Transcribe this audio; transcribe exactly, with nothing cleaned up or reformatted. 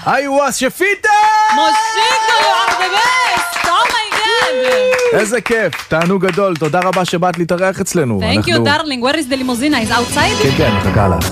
איווה שפיטה! מושיקו, you are the best! Oh my god! איזה כיף, תענוג גדול, תודה רבה שבאת להתארח אצלנו. Thank you darling, where is the limousine? Is outside? כן, כן, מחכה לך.